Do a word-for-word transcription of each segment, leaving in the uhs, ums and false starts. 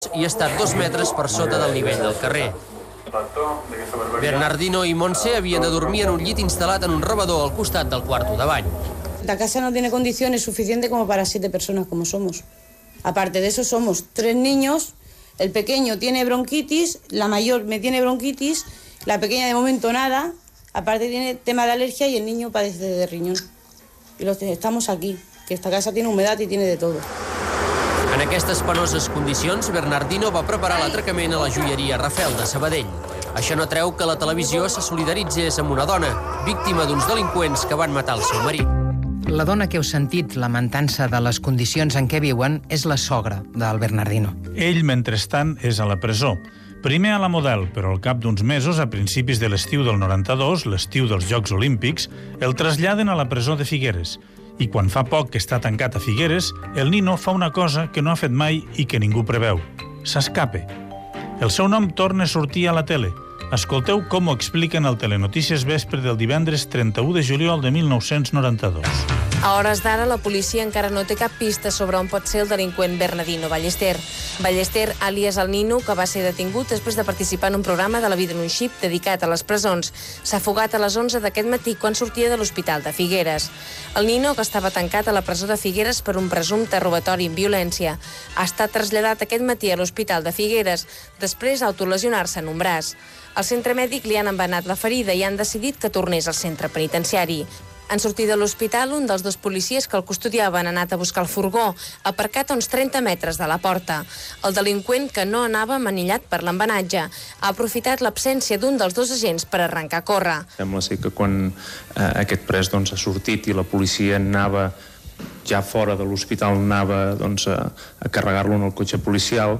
i ha estat dos metres per sota del nivell del carrer. Bernardino y Montse havien de dormir en un llit instal·lat en un rebedor al costat del cuarto de bany. La casa no tiene condiciones suficientes como para siete personas como somos. Aparte de eso, somos tres niños, el pequeño tiene bronquitis, la mayor me tiene bronquitis, la pequeña de momento nada, aparte tiene tema de alergia y el niño padece de riñón. Y los estamos aquí, que esta casa tiene humedad y tiene de todo. En aquestes penoses condicions, Bernardino va preparar l'atracament a la joieria Rafael de Sabadell. Això no treu que la televisió se solidaritzés amb una dona, víctima d'uns delinqüents que van matar el seu marit. La dona que heu sentit lamentant-se de les condicions en què viuen és la sogra del Bernardino. Ell, mentrestant, és a la presó. Primer a la Model, però al cap d'uns mesos, a principis de l'estiu del noranta-dos, l'estiu dels Jocs Olímpics, el traslladen a la presó de Figueres. I quan fa poc que està tancat a Figueres, el Nino fa una cosa que no ha fet mai i que ningú preveu. S'escape. El seu nom torna a sortir a la tele. Escolteu com ho expliquen al Telenotícies Vespre del divendres trenta-u de juliol de mil nou-cents noranta-dos. A hores d'ara, la policia encara no té cap pista sobre on pot ser el delinqüent Bernardino Ballester. Ballester, àlies el Nino, que va ser detingut després de participar en un programa de La vida en un xip dedicat a les presons. S'ha fugat a les onze d'aquest matí quan sortia de l'Hospital de Figueres. El Nino, que estava tancat a la presó de Figueres per un presumpte robatori amb violència, ha estat traslladat aquest matí a l'Hospital de Figueres, després d'autolesionar-se en un braç. Al centre mèdic li han embenat la ferida i han decidit que tornés al centre penitenciari. En sortir de l'hospital, un dels dos policies que el custodiaven ha anat a buscar el furgó, aparcat a uns trenta metres de la porta. El delinqüent, que no anava manillat per l'embenatge, ha aprofitat l'absència d'un dels dos agents per arrencar a córrer. Sembla ser que quan eh, aquest pres doncs, ha sortit i la policia anava ja fora de l'hospital, anava doncs, a, a carregar-lo en el cotxe policial,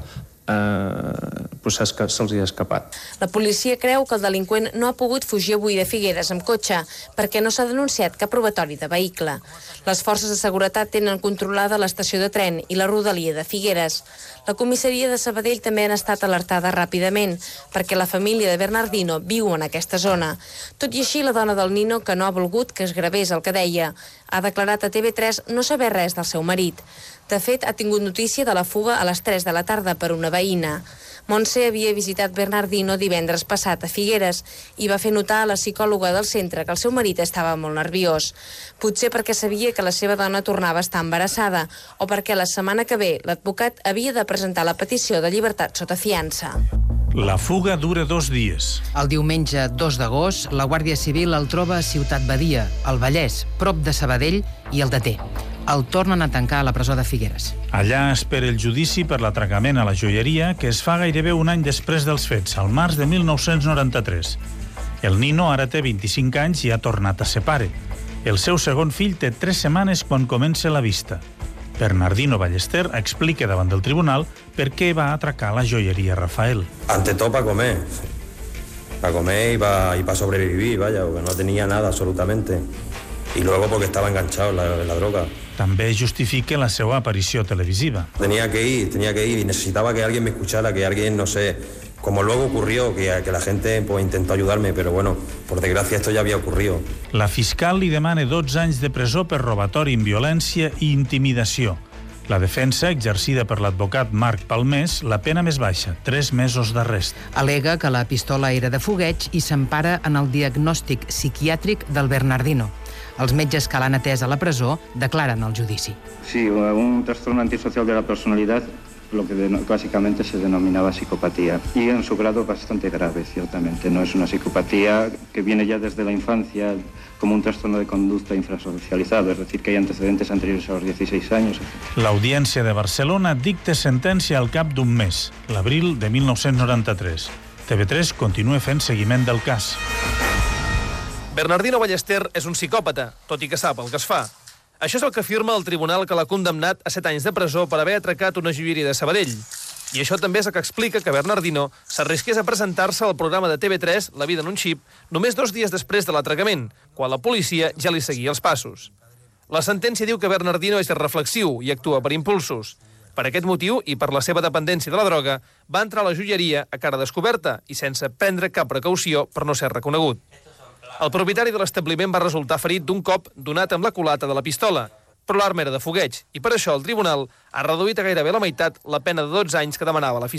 Eh, pues se'ls ha escapat. La policia creu que el delinqüent no ha pogut fugir avui de Figueres amb cotxe perquè no s'ha denunciat cap robatori de vehicle. Les forces de seguretat tenen controlada l'estació de tren i la rodalia de Figueres. La comissaria de Sabadell també ha estat alertada ràpidament perquè la família de Bernardino viu en aquesta zona. Tot i així, la dona del Nino, que no ha volgut que es gravés el que deia, ha declarat a T V tres no saber res del seu marit. De fet, ha tingut notícia de la fuga a les tres de la tarda per una veïna. Montse havia visitat Bernardino divendres passat a Figueres i va fer notar a la psicòloga del centre que el seu marit estava molt nerviós. Potser perquè sabia que la seva dona tornava a estar embarassada o perquè la setmana que ve l'advocat havia de presentar la petició de llibertat sota fiança. La fuga dura dos dies. El diumenge dos d'agost, la Guàrdia Civil el troba a Ciutat Badia, al Vallès, prop de Sabadell, i el deté. El tornen a tancar a la presó de Figueres. Allà espera el judici per l'atracament a la joieria que es fa gairebé un any després dels fets, al març de mil nou-cents noranta-tres. El Nino ara té vint-i-cinc anys i ha tornat a ser pare. El seu segon fill té tres setmanes quan comença la vista. Bernardino Ballester explica davant del tribunal per què va atracar la joiería Rafael. Ante todo para comer. Para comer y para, y para sobrevivir, vaya, porque no tenía nada absolutamente. Y luego porque estaba enganchado en la, en la droga. També justifica la seva aparició televisiva. Tenía que ir, tenía que ir y necesitaba que alguien me escuchara, que alguien, no sé, como luego ocurrió, que, que la gente pues, intentó ayudarme, pero bueno, por desgracia esto ya había ocurrido. La fiscal li demana dotze anys de presó per robatori amb violència i intimidació. La defensa, exercida per l'advocat Marc Palmés, la pena més baixa, tres mesos d'arrest. Al·lega que la pistola era de fogueig i s'empara en el diagnòstic psiquiàtric del Bernardino. Els metges que l'han atès a la presó declaren el judici. Sí, un trastorno antisocial de la personalidad, lo que básicamente se denominaba psicopatía. Y en su grado bastante grave, ciertamente. No es una psicopatía que viene ya desde la infancia como un trastorno de conducta infrasocializado, es decir, que hay antecedentes anteriores a los dieciséis años. L'Audiència de Barcelona dicta sentència al cap d'un mes, l'abril de mil nou-cents noranta-tres. T V tres continua fent seguiment del cas. Bernardino Ballester és un psicòpata, tot i que sap el que es fa. Això és el que afirma el tribunal que l'ha condemnat a set anys de presó per haver atracat una joieria de Sabadell. I això també és el que explica que Bernardino s'arrisqués a presentar-se al programa de T V tres, La vida en un xip, només dos dies després de l'atracament, quan la policia ja li seguia els passos. La sentència diu que Bernardino és reflexiu i actua per impulsos. Per aquest motiu, i per la seva dependència de la droga, va entrar a la joieria a cara descoberta i sense prendre cap precaució per no ser reconegut. El propietari de l'establiment va resultar ferit d'un cop donat amb la culata de la pistola, però l'arma era de fogueig, i per això el tribunal ha reduït a gairebé la meitat la pena de dotze anys que demanava la Fiscalia.